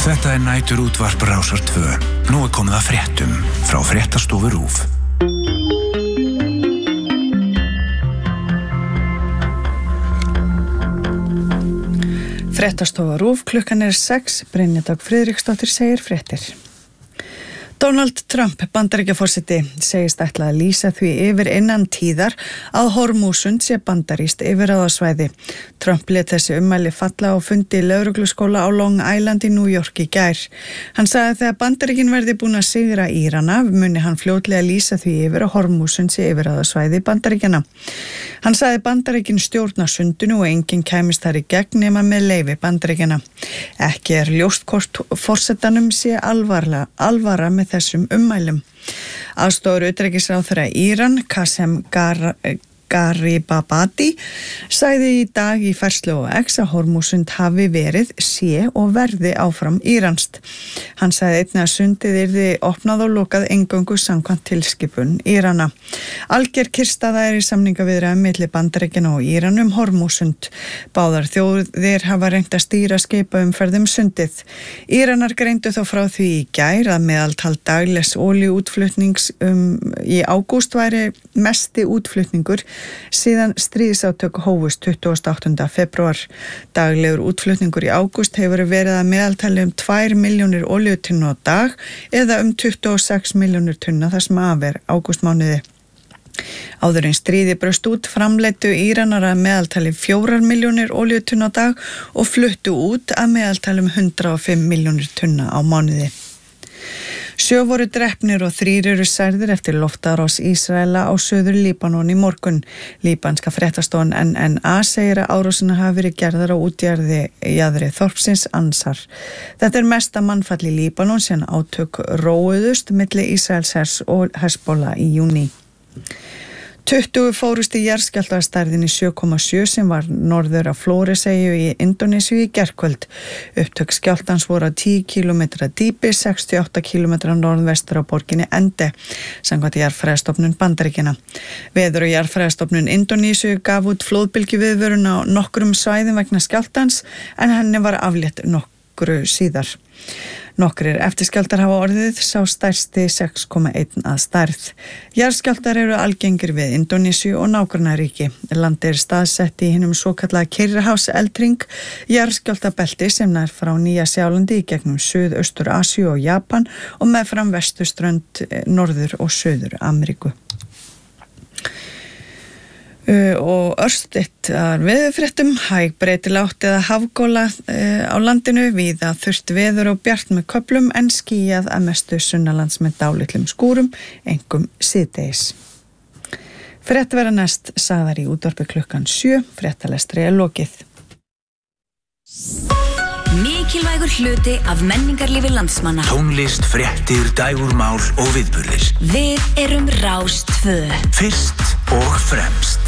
Þetta nætur útvarp Rásar 2. Nú komið að fréttum frá Fréttastofu RÚV. Fréttastofa RÚV, klukkan 6, Brynja Dögg Friðriksdóttir segir fréttir. Donald Trump, Bandaríkjaforseti, segist ætla að lýsa því yfir innan tíðar að Hormúsund sé bandarískt yfirráðasvæði. Trump lét þessi ummæli falla á fundi í lögregluskóla á Long Island í New York í gær. Hann sagði að þegar Bandaríkin verði búin að sigra Írana, muni hann fljótlega lýsa því yfir að Hormúsund sé yfirráðasvæði Bandaríkjana. Hann sagði Bandaríkin stjórna sundinu og enginn kæmist þar í gegn nema með leyfi Bandaríkjana. Ekki ljóst hvort forsetanum sé alvara með þessum ummælum. Aðstoðar utanríkisráðherra Íran, Qasem Garibabadi, sagði í dag í færslu á X að Hormúsund hafi verið, sé og verði áfram íranskt. Hann sagði einnig að sundið yrði opnað og lokað eingöngu samkvæmt tilskipun Írana. Alger kyrrstaða í samningaviðræðum milli Bandaríkjanna og Íran Hormúsund. Báðar þjóðir hafa reynt að stýra skipaumferð sundið. Íranar greindu þó frá því í gær að meðaltal daglegs olíuútflutnings í ágúst væri mesti útflutningur síðan stríðsátök hófust 28. febrúar. Daglegur útflutningur í ágúst hefur verið að meðaltali 2 milljónir olíutunna á dag eða 26 milljónir tunna þar sem af ágústmánuði. Áður en stríði braust út framleiddu Íranar að meðaltali 4 milljónir olíutunna á dag og fluttu út að meðaltali 105 milljónir tunna á mánuði. 7 voru drepnir og 3 eru særðir eftir loftárás Ísraela á Suður Líbanon í morgun. Líbanska fréttastofan NNA segir að árásina hafi verið gerðar á útjaðri þorpsins Ansar. Þetta mesta mannfall í Líbanon síðan átök róuðust milli Ísraelshers og Hezbollah í júní. 20 fórust í jarðskjálfta af stærðinni 7,7 sem var norður af Flóreseyju í Indónesíu í gærkvöld. Upptök skjálftans voru á 10 km dýpi, 68 km norðvestur á borginni Ende, samkvæmt jarðfræðistofnun Bandaríkjanna. Veður- og jarðfræðistofnun Indónesíu gaf út flóðbylgjuviðvörun á nokkrum svæðum vegna skjálftans en henni var aflétt nokkru síðar. Nokkrir eftirskjálftar hafa orðið, sá stærsti 6,1 að stærð. Jarðskjálftar eru algengir við Indónesíu og nágrannaríki. Landið staðsett í hinum svokallaða Kyrrahafseldhring, jarðskjálftabelti sem nær frá Nýja-Sjálandi í gegnum Suðaustur-Asíu og Japan og meðfram vesturströnd Norður- og Suður-Ameríku. Og örstutt veðurfréttum, hæg breytileg átt eða hafgola á landinu, víða þurrt veður og bjart með köflum en skýjað að mestu sunnanlands með dálitlum skúrum, einkum síðdegis. Frétt verða næst sagðar í útvarpi klukkan 7, fréttalestri lokið. Mikilvægur hluti af menningarlífi landsmanna. Tónlist, fréttir, dægurmál og viðburðir. Við erum Rás 2. Fyrst og fremst.